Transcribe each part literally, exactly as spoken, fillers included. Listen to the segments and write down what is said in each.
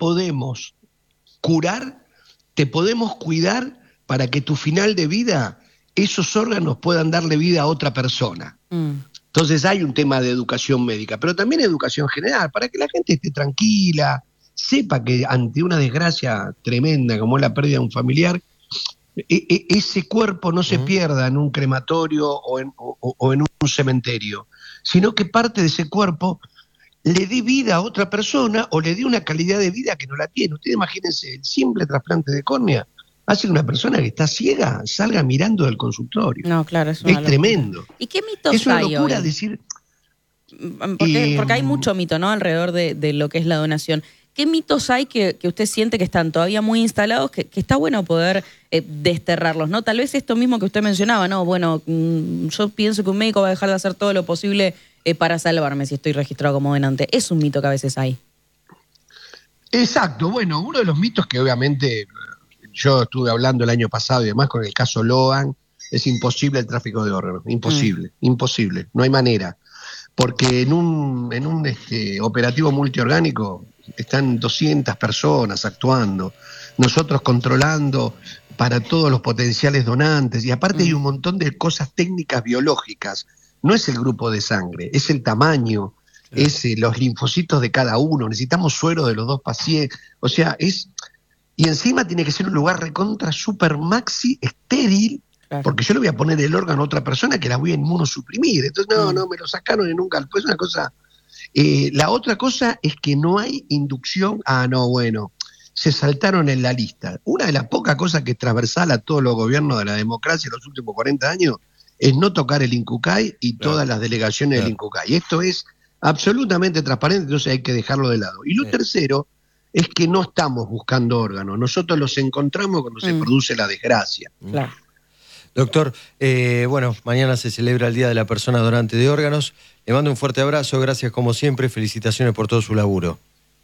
podemos curar, te podemos cuidar para que tu final de vida, esos órganos puedan darle vida a otra persona. Mm. Entonces hay un tema de educación médica, pero también educación general, para que la gente esté tranquila, sepa que ante una desgracia tremenda como es la pérdida de un familiar, e- e- ese cuerpo no se pierda en un crematorio o en, o, o en un cementerio, sino que parte de ese cuerpo le dé vida a otra persona o le dé una calidad de vida que no la tiene. Ustedes imagínense, el simple trasplante de córnea hace que una persona que está ciega salga mirando del consultorio. No, claro, es una Es locura. tremendo. ¿Y qué mitos es una hay locura hoy? decir... Porque, eh, porque hay mucho mito, ¿no?, alrededor de, de lo que es la donación. ¿Qué mitos hay que, que usted siente que están todavía muy instalados, que, que está bueno poder eh, desterrarlos, ¿no? Tal vez esto mismo que usted mencionaba, ¿no? Bueno, mmm, yo pienso que un médico va a dejar de hacer todo lo posible eh, para salvarme si estoy registrado como donante. Es un mito que a veces hay. Exacto. Bueno, uno de los mitos que obviamente yo estuve hablando el año pasado y demás con el caso Logan, es imposible el tráfico de órganos. Imposible, mm. imposible. No hay manera. Porque en un, en un este, operativo multiorgánico están doscientas personas actuando, nosotros controlando para todos los potenciales donantes, y aparte mm. hay un montón de cosas técnicas biológicas. No es el grupo de sangre, es el tamaño, claro. es eh, los linfocitos de cada uno, necesitamos suero de los dos pacientes, o sea, es... Y encima tiene que ser un lugar recontra super maxi estéril, claro. porque yo le voy a poner el órgano a otra persona que la voy a inmunosuprimir. Entonces, no, mm. no, me lo sacaron y nunca. Pues una cosa. Eh, la otra cosa es que no hay inducción. Ah, no, bueno, se saltaron en la lista. Una de las pocas cosas que es transversal a todos los gobiernos de la democracia en los últimos cuarenta años es no tocar el INCUCAI y claro. todas las delegaciones claro. del INCUCAI. Esto es absolutamente transparente, entonces hay que dejarlo de lado. Y lo sí. tercero es que no estamos buscando órganos, nosotros los encontramos cuando mm. se produce la desgracia. Claro. Doctor, eh, bueno, mañana se celebra el Día de la Persona Donante de Órganos. Le mando un fuerte abrazo, gracias como siempre, felicitaciones por todo su laburo.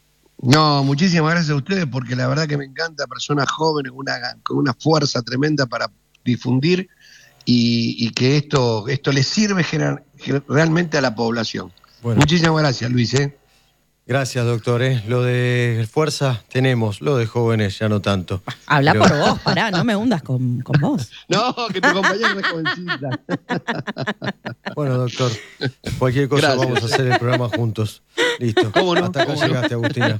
No, muchísimas gracias a ustedes, porque la verdad que me encanta personas jóvenes una, con una fuerza tremenda para difundir y, y que esto, esto les sirve general, realmente a la población. Bueno. Muchísimas gracias, Luis, ¿eh? Gracias, doctor. ¿eh? Lo de fuerza tenemos, lo de jóvenes ya no tanto. Habla Pero... por vos, pará, no me hundas con, con vos. No, que tu compañera es jovencita. Bueno, doctor, cualquier cosa gracias. Vamos a hacer el programa juntos. Listo. ¿Cómo no? Hasta acá ¿Cómo llegaste, no? Agustina.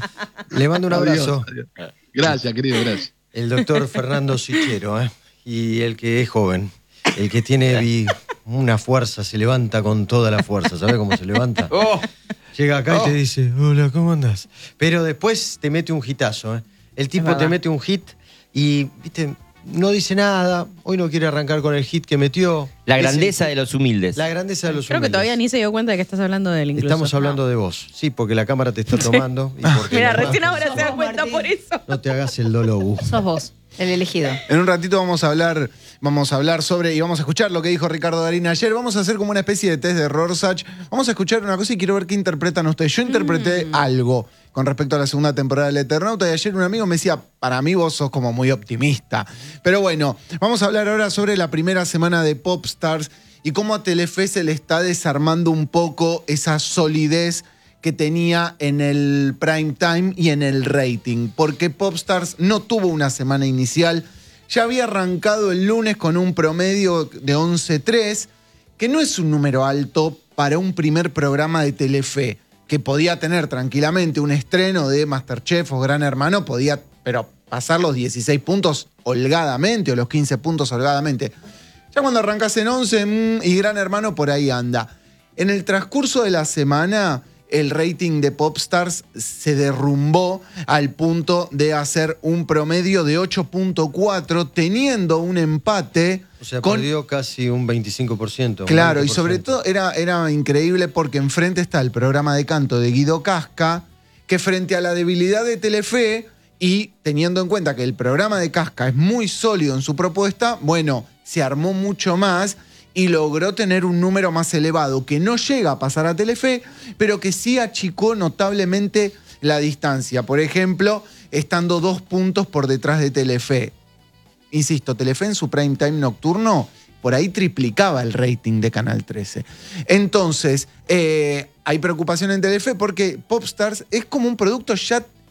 Le mando un abrazo. Adiós, adiós. Gracias, querido, gracias. El doctor Fernando Sichero, ¿eh? Y el que es joven, el que tiene vi, una fuerza, se levanta con toda la fuerza. ¿Sabes cómo se levanta? Oh. Llega acá oh. y te dice, hola, ¿cómo andás? Pero después te mete un hitazo, ¿eh? El tipo te mete un hit y, viste, no dice nada. Hoy no quiere arrancar con el hit que metió. La grandeza de los humildes. La grandeza de los Creo humildes. Creo que todavía ni se dio cuenta de que estás hablando de él, incluso. Estamos hablando no. de vos. Sí, porque la cámara te está tomando. Sí. Y porque Mira, además, recién ahora se da cuenta por eso. No te hagas el dolo. Sos vos, el elegido. En un ratito vamos a hablar, vamos a hablar sobre, y vamos a escuchar lo que dijo Ricardo Darín ayer. Vamos a hacer como una especie de test de Rorschach. Vamos a escuchar una cosa y quiero ver qué interpretan ustedes. Yo interpreté mm. algo con respecto a la segunda temporada del Eternauta, y ayer un amigo me decía, para mí vos sos como muy optimista. Pero bueno, vamos a hablar ahora sobre la primera semana de Popstars y cómo a Telefe se le está desarmando un poco esa solidez que tenía en el prime time y en el rating, porque Popstars no tuvo una semana inicial, ya había arrancado el lunes con un promedio de once tres, que no es un número alto para un primer programa de Telefe, que podía tener tranquilamente un estreno de MasterChef o Gran Hermano, podía, pero pasar los dieciséis puntos holgadamente o los quince puntos holgadamente. Ya cuando arrancas en once mmm, y Gran Hermano por ahí anda. En el transcurso de la semana, el rating de Popstars se derrumbó al punto de hacer un promedio de ocho punto cuatro, teniendo un empate. O sea, con... perdió casi un veinticinco por ciento. Claro, un y sobre todo era, era increíble porque enfrente está el programa de canto de Guido Casca, que frente a la debilidad de Telefe y teniendo en cuenta que el programa de Casca es muy sólido en su propuesta, bueno, se armó mucho más y logró tener un número más elevado, que no llega a pasar a Telefe, pero que sí achicó notablemente la distancia. Por ejemplo, estando dos puntos por detrás de Telefe. Insisto, Telefe en su prime time nocturno, por ahí triplicaba el rating de Canal trece. Entonces, eh, hay preocupación en Telefe porque Popstars es como un producto ya